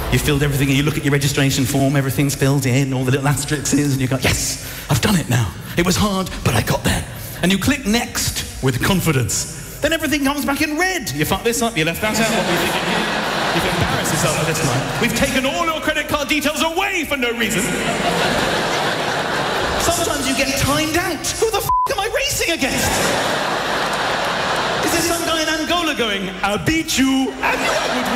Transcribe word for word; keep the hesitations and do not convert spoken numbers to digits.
You filled everything, and you look at your registration form, everything's filled in, all the little asterisks, and you go, yes, I've done it now. It was hard, but I got there. And you click next with confidence. Then everything comes back in red. You fuck this up, you left that out. What were you thinking? You've embarrassed yourself at this time. We've taken all your credit card details away for no reason. Sometimes you get timed out. Who the f*** am I racing against? Is there some guy in Angola going, I'll beat you, and you would